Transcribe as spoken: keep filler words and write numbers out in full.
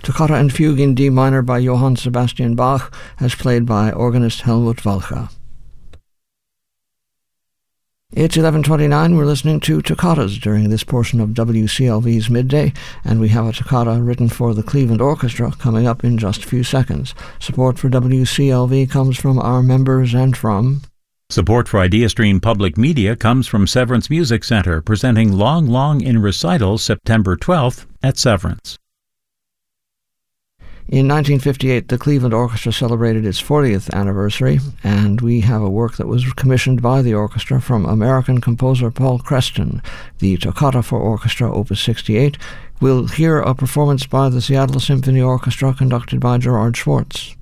Toccata and Fugue in D minor by Johann Sebastian Bach, as played by organist Helmut Walcha. It's eleven twenty-nine. We're listening to toccatas during this portion of W C L V's Midday, and we have a toccata written for the Cleveland Orchestra coming up in just a few seconds. Support for W C L V comes from our members and from... Support for IdeaStream Public Media comes from Severance Music Center, presenting Long Long in Recital September twelfth at Severance. In nineteen fifty-eight, the Cleveland Orchestra celebrated its fortieth anniversary, and we have a work that was commissioned by the orchestra from American composer Paul Creston, the Toccata for Orchestra, Opus sixty-eight. We'll hear a performance by the Seattle Symphony Orchestra conducted by Gerard Schwartz.